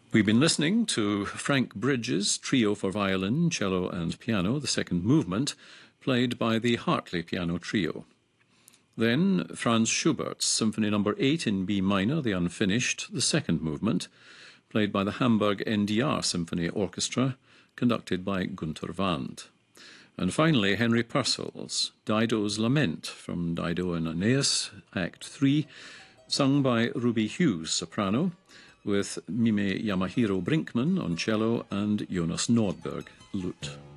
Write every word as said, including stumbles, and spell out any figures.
We've been listening to Frank Bridges' Trio for Violin, Cello and Piano, the second movement, played by the Hartley Piano Trio. Then Franz Schubert's Symphony Number eight in B minor, the unfinished, the second movement, played by the Hamburg N D R Symphony Orchestra, conducted by Günter Wand. And finally, Henry Purcell's Dido's Lament from Dido and Aeneas, Act three, sung by Ruby Hughes, soprano, with Mime Yamahiro Brinkman on cello and Jonas Nordberg, lute.